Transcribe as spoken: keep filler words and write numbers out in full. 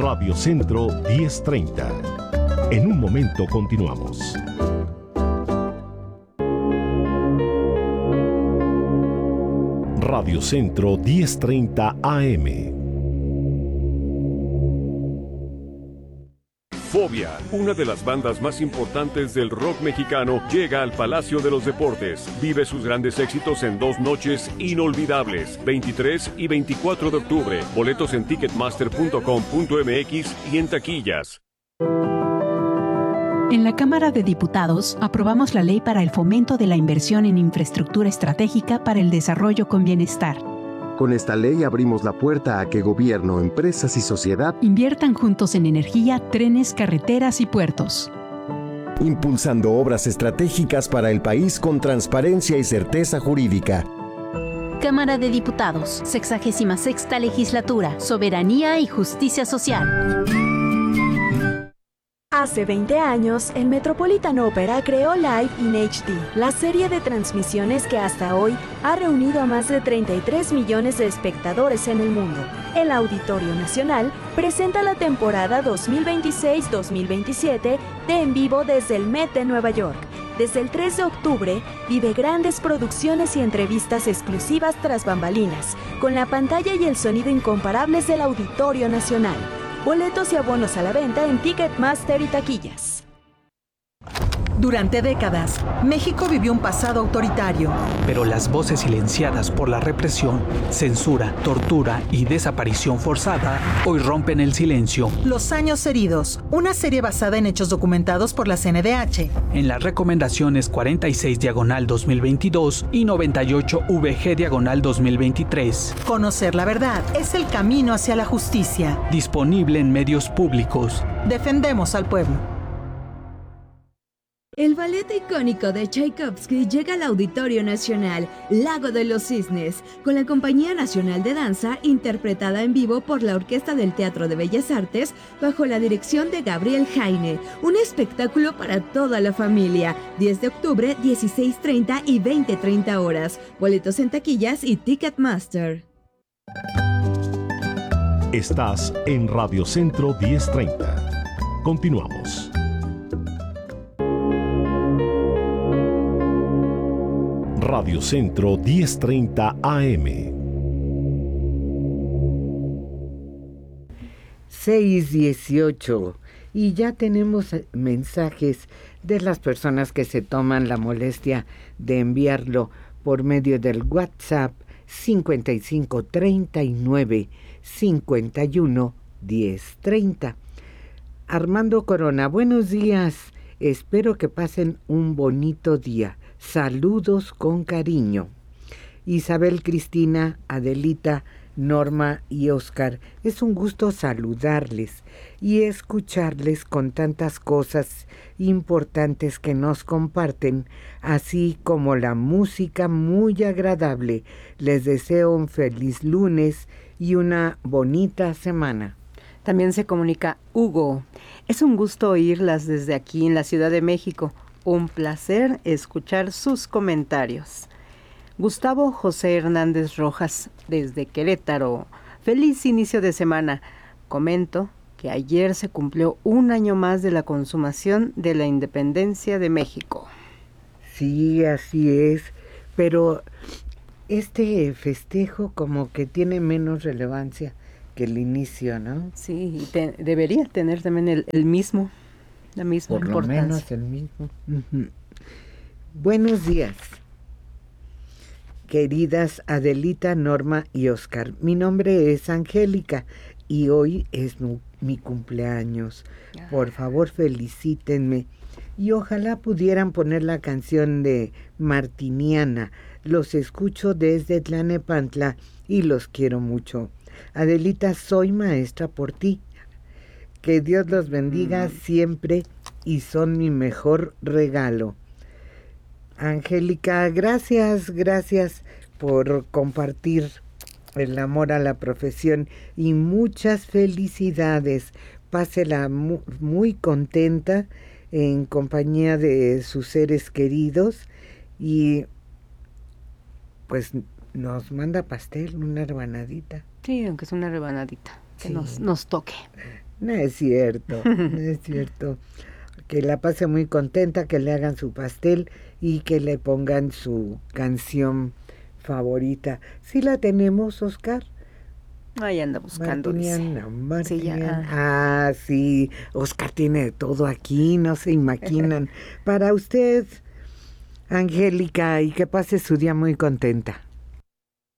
Radio Centro diez treinta. En un momento continuamos. Radio Centro diez treinta A M. Fobia, una de las bandas más importantes del rock mexicano, llega al Palacio de los Deportes. Vive sus grandes éxitos en dos noches inolvidables, veintitrés y veinticuatro de octubre. Boletos en ticketmaster punto com punto m x y en taquillas. En la Cámara de Diputados aprobamos la ley para el fomento de la inversión en infraestructura estratégica para el desarrollo con bienestar. Con esta ley abrimos la puerta a que gobierno, empresas y sociedad inviertan juntos en energía, trenes, carreteras y puertos. Impulsando obras estratégicas para el país con transparencia y certeza jurídica. Cámara de Diputados, sexagésima sexta Legislatura, Soberanía y Justicia Social. Hace veinte años, el Metropolitan Opera creó Live in H D, la serie de transmisiones que hasta hoy ha reunido a más de treinta y tres millones de espectadores en el mundo. El Auditorio Nacional presenta la temporada dos mil veintiséis dos mil veintisiete de En Vivo desde el Met de Nueva York. Desde el tres de octubre, vive grandes producciones y entrevistas exclusivas tras bambalinas, con la pantalla y el sonido incomparables del Auditorio Nacional. Boletos y abonos a la venta en Ticketmaster y taquillas. Durante décadas, México vivió un pasado autoritario. Pero las voces silenciadas por la represión, censura, tortura y desaparición forzada hoy rompen el silencio. Los años heridos, una serie basada en hechos documentados por la C N D H. En las recomendaciones cuarenta y seis diagonal dos mil veintidós y noventa y ocho V G diagonal dos mil veintitrés. Conocer la verdad es el camino hacia la justicia. Disponible en medios públicos. Defendemos al pueblo. El ballet icónico de Tchaikovsky llega al Auditorio Nacional, Lago de los Cisnes, con la Compañía Nacional de Danza, interpretada en vivo por la Orquesta del Teatro de Bellas Artes, bajo la dirección de Gabriel Jaine. Un espectáculo para toda la familia. diez de octubre, dieciséis treinta y veinte treinta horas. Boletos en taquillas y Ticketmaster. Estás en Radio Centro diez treinta. Continuamos. Radio Centro diez treinta A M. seis dieciocho. Y ya tenemos mensajes de las personas que se toman la molestia de enviarlo por medio del WhatsApp cincuenta y cinco treinta y nueve cincuenta y uno diez treinta. Armando Corona, buenos días. Espero que pasen un bonito día. Saludos con cariño. Isabel Cristina, Adelita, Norma y Oscar, es un gusto saludarles y escucharles con tantas cosas importantes que nos comparten, así como la música muy agradable. Les deseo un feliz lunes y una bonita semana. También se comunica Hugo. Es un gusto oírlas desde aquí en la Ciudad de México. Un placer escuchar sus comentarios. Gustavo José Hernández Rojas, desde Querétaro. Feliz inicio de semana. Comento que ayer se cumplió un año más de la consumación de la independencia de México. Sí, así es. Pero este festejo como que tiene menos relevancia que el inicio, ¿no? Sí, y te, debería tener también el, el mismo. La misma Por importancia. lo menos el mismo. Uh-huh. Buenos días, queridas Adelita, Norma y Oscar. Mi nombre es Angélica y hoy es mi, mi cumpleaños. Por favor, felicítenme. Y ojalá pudieran poner la canción de Martiniana. Los escucho desde Tlanepantla y los quiero mucho. Adelita, soy maestra por ti. Que Dios los bendiga mm. siempre y son mi mejor regalo. Angélica, gracias, gracias por compartir el amor a la profesión y muchas felicidades. Pásela muy, muy contenta en compañía de sus seres queridos y pues nos manda pastel, una rebanadita. Sí, aunque es una rebanadita, que sí. nos, nos toque. No es cierto, no es cierto. Que la pase muy contenta, que le hagan su pastel y que le pongan su canción favorita. ¿Sí la tenemos, Oscar? Ahí anda buscando. Martiniana, Martiniana. Sí, ya. Ah, sí, Oscar tiene todo aquí, no se imaginan. Para usted, Angélica, y que pase su día muy contenta.